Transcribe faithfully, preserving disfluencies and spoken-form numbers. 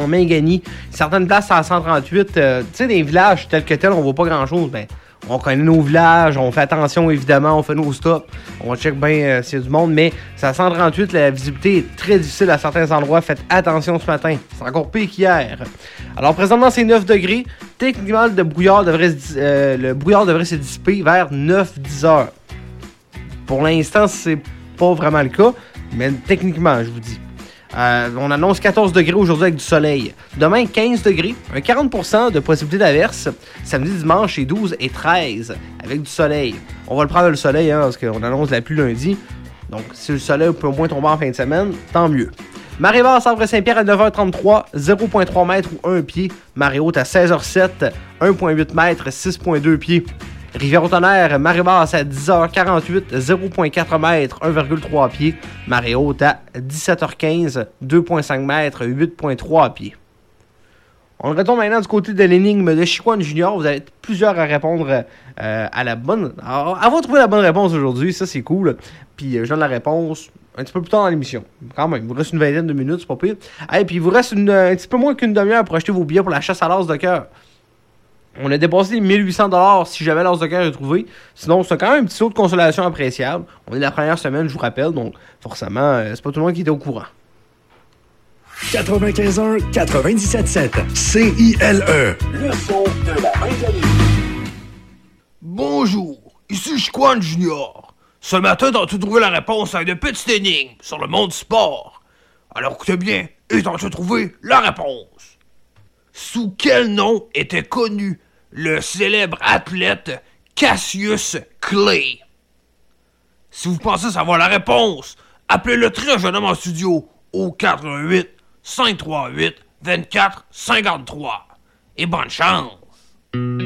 en Mingani. Certaines places à cent trente-huit, euh, tu sais, des villages tels que tels, on voit pas grand-chose. Ben, on connaît nos villages, on fait attention évidemment, on fait nos stops, on check bien euh, s'il y a du monde, mais c'est à cent trente-huit, la visibilité est très difficile à certains endroits. Faites attention ce matin, c'est encore pire qu'hier. Alors présentement c'est neuf degrés, techniquement le brouillard devrait se, euh, le brouillard devrait se dissiper vers neuf dix heures. Pour l'instant c'est pas vraiment le cas, mais techniquement je vous dis. Euh, on annonce quatorze degrés aujourd'hui avec du soleil. Demain, quinze degrés, un quarante pour cent de possibilité d'averse. Samedi, dimanche, c'est douze et treize avec du soleil. On va le prendre le soleil, hein, parce qu'on annonce la pluie lundi. Donc, si le soleil peut au moins tomber en fin de semaine, tant mieux. Marée basse, Havre-Saint-Pierre à neuf heures trente-trois, zéro virgule trois mètres ou un pied. Marée haute à seize heures sept, un virgule huit mètres, six virgule deux pieds. Rivière-au-Tonnerre, marée basse à dix heures quarante-huit, zéro virgule quatre mètres, un virgule trois pieds. Marée haute à dix-sept heures quinze, deux virgule cinq mètres, huit virgule trois pieds. On retourne maintenant du côté de l'énigme de Chicoine Junior. Vous avez plusieurs à répondre euh, à la bonne... Alors, avant de trouver la bonne réponse aujourd'hui, ça c'est cool. Puis euh, je donne la réponse un petit peu plus tard dans l'émission. Quand même, il vous reste une vingtaine de minutes, c'est pas pire. Et puis il vous reste une, un petit peu moins qu'une demi-heure pour acheter vos billets pour la chasse à l'as de cœur. On a dépassé les mille huit cents dollars si jamais l'as de cœur est trouvé. Sinon, c'est quand même un petit saut de consolation appréciable. On est la première semaine, je vous rappelle, donc forcément, euh, c'est pas tout le monde qui était au courant. quatre-vingt-quinze un quatre-vingt-dix-sept sept C I L E. Le son de la Mancanie. Bonjour, ici Chicoine Junior. Ce matin, t'as-tu trouvé la réponse à une petite énigme sur le monde du sport? Alors écoutez bien, et t'as-tu trouvé la réponse? Sous quel nom était connu le célèbre athlète Cassius Clay? Si vous pensez savoir la réponse, appelez le très jeune homme en studio au quatre un huit, cinq trois huit, deux quatre cinq trois. Et bonne chance!